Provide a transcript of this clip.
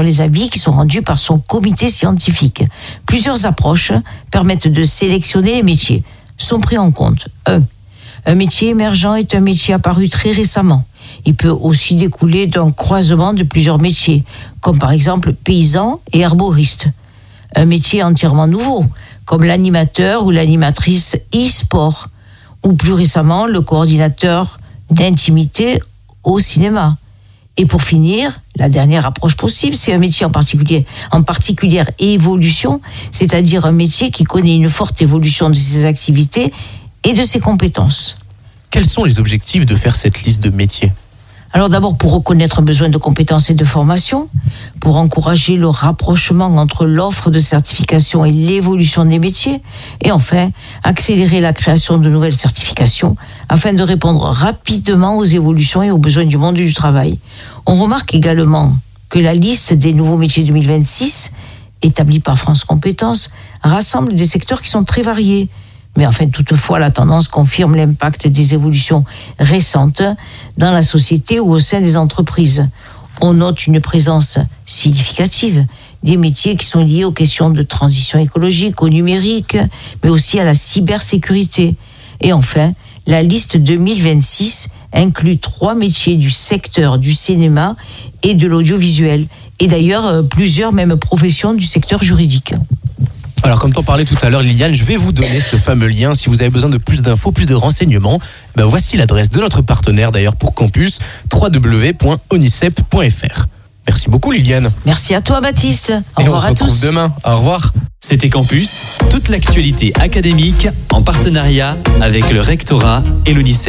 les avis qui sont rendus par son comité scientifique. Plusieurs approches permettent de sélectionner les métiers. Sont pris en compte. 1. Un métier émergent est un métier apparu très récemment. Il peut aussi découler d'un croisement de plusieurs métiers, comme par exemple paysan et herboriste. Un métier entièrement nouveau, comme l'animateur ou l'animatrice e-sport, ou plus récemment le coordinateur d'intimité au cinéma. Et pour finir, la dernière approche possible, c'est un métier en particulière évolution, c'est-à-dire un métier qui connaît une forte évolution de ses activités et de ses compétences. Quels sont les objectifs de faire cette liste de métiers ? Alors d'abord pour reconnaître un besoin de compétences et de formation, pour encourager le rapprochement entre l'offre de certification et l'évolution des métiers, et enfin accélérer la création de nouvelles certifications afin de répondre rapidement aux évolutions et aux besoins du monde du travail. On remarque également que la liste des nouveaux métiers 2026, établie par France Compétences, rassemble des secteurs qui sont très variés. Mais enfin, toutefois, la tendance confirme l'impact des évolutions récentes dans la société ou au sein des entreprises. On note une présence significative des métiers qui sont liés aux questions de transition écologique, au numérique, mais aussi à la cybersécurité. Et enfin, la liste 2026 inclut 3 métiers du secteur du cinéma et de l'audiovisuel. Et d'ailleurs, plusieurs même professions du secteur juridique. Alors, comme t'en parlais tout à l'heure, Liliane, je vais vous donner ce fameux lien. Si vous avez besoin de plus d'infos, plus de renseignements, voici l'adresse de notre partenaire d'ailleurs pour Campus, www.onicep.fr. Merci beaucoup, Liliane. Merci à toi, Baptiste. Au revoir à tous. On se retrouve demain. Au revoir. C'était Campus, toute l'actualité académique en partenariat avec le rectorat et l'Onicep.